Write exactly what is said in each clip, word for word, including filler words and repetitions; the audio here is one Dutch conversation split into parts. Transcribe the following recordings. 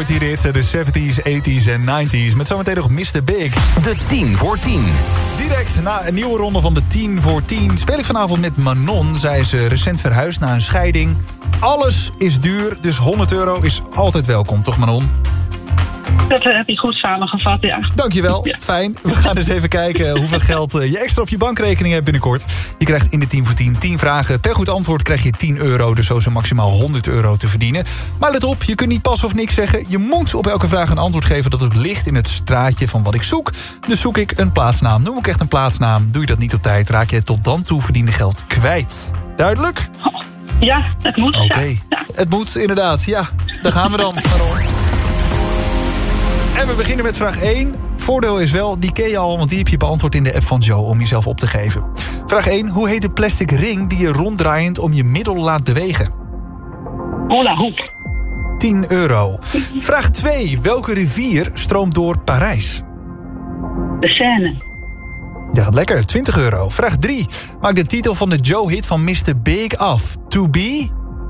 Party hits uit de zeventies, tachtiger en negentig. Met zometeen nog mister Big. De tien voor tien. Direct na een nieuwe ronde van de tien voor tien... speel ik vanavond met Manon. Zij is uh, recent verhuisd na een scheiding. Alles is duur, dus honderd euro is altijd welkom, toch Manon? Dat heb je goed samengevat, ja. Dankjewel, ja. Fijn. We gaan eens even kijken hoeveel geld je extra op je bankrekening hebt binnenkort. Je krijgt in de tien voor tien tien vragen. Per goed antwoord krijg je tien euro, dus zo is er maximaal honderd euro te verdienen. Maar let op, je kunt niet pas of niks zeggen. Je moet op elke vraag een antwoord geven dat ook ligt in het straatje van wat ik zoek. Dus zoek ik een plaatsnaam. Noem ik echt een plaatsnaam. Doe je dat niet op tijd, raak je het tot dan toe verdiende geld kwijt. Duidelijk? Ja, het moet. Oké, okay. ja. Het moet inderdaad. Ja, daar gaan we dan. En we beginnen met vraag één. Voordeel is wel, die ken je al, want die heb je beantwoord in de app van Joe om jezelf op te geven. Vraag één. Hoe heet de plastic ring die je ronddraaiend om je middel laat bewegen? Hula hoop. tien euro. Vraag twee. Welke rivier stroomt door Parijs? De Seine. Ja, gaat lekker. twintig euro. Vraag drie. Maak de titel van de Joe-hit van mister Big af. To be?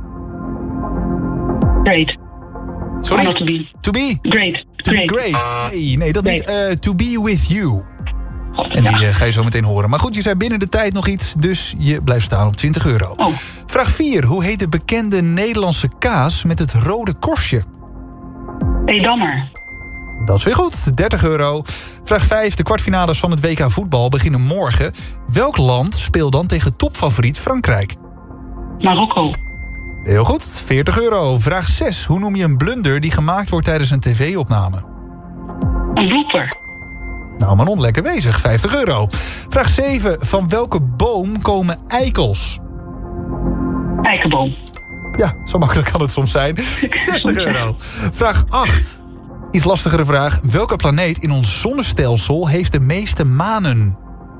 Great. Sorry? Not to be. To be? Great. To great. be great. Nee, nee dat nee. niet. Uh, to be with you. God, en die ja. uh, ga je zo meteen horen. Maar goed, je zei binnen de tijd nog iets, dus je blijft staan op twintig euro. Oh. Vraag vier. Hoe heet de bekende Nederlandse kaas met het rode korstje? Edammer. Dat is weer goed. dertig euro. Vraag vijf. De kwartfinales van het W K voetbal beginnen morgen. Welk land speelt dan tegen topfavoriet Frankrijk? Marokko. Heel goed. veertig euro. Vraag zes. Hoe noem je een blunder die gemaakt wordt tijdens een tv-opname? Een blooper. Nou, Manon, lekker bezig. vijftig euro. Vraag zeven. Van welke boom komen eikels? Eikenboom. Ja, zo makkelijk kan het soms zijn. zestig euro. Vraag acht. Iets lastigere vraag. Welke planeet in ons zonnestelsel heeft de meeste manen?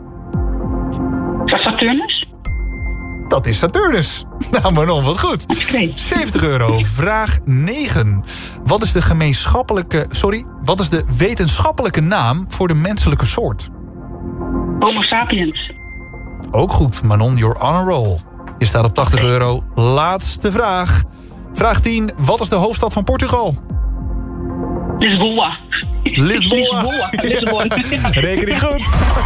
Saturnus? Dat is Saturnus. Nou, Manon, wat goed. Okay. zeventig euro. Vraag negen. Wat is de gemeenschappelijke... Sorry, wat is de wetenschappelijke naam voor de menselijke soort? Homo sapiens. Ook goed, Manon, you're on a roll. Je staat op tachtig euro. Laatste vraag. Vraag tien. Wat is de hoofdstad van Portugal? Lisboa. Lisboa. Lisboa. Lisbon. Rekening goed.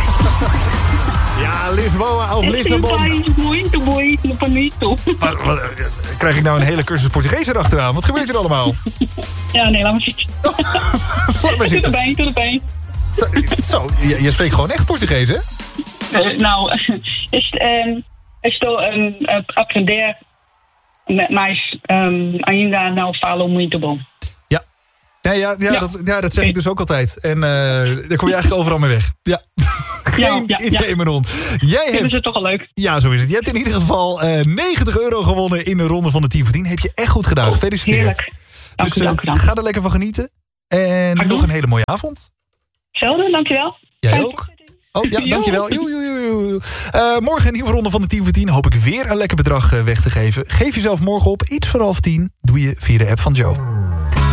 Ja, Lisboa of Lissabon. Muito, muito bonito. Wat, wat, krijg ik nou een hele cursus Portugees erachteraan? Wat gebeurt hier allemaal? Ja, nee, laat maar zitten. Laat maar zitten. Doe erbij, doe erbij. Zo, je, je spreekt gewoon echt Portugees, hè? Uh, nou, is, um, estou um, a aprender, mas um, ainda não falo muito bom. Ja. Ja, ja, ja, ja. Dat, ja, dat zeg ik dus ook altijd. En uh, daar kom je eigenlijk overal mee weg. Ja. Geen ja, ja, idee, ja. Manon. Jij hebt... Is het toch al leuk? Ja, zo is het. Je hebt in ieder geval uh, negentig euro gewonnen in de ronde van de tien voor tien. Heb je echt goed gedaan. Oh, gefeliciteerd. Heerlijk. Dank dus u, dank u, dank u. ga er lekker van genieten. En Ga nog doen. een hele mooie avond. Zelden, dankjewel. Jij Fijn. ook. Oh ja, dankjewel. Joe, joe, joe. Uh, morgen een nieuwe ronde van de tien voor tien. Hoop ik weer een lekker bedrag uh, weg te geven. Geef jezelf morgen op. Iets voor half tien. Doe je via de app van Joe.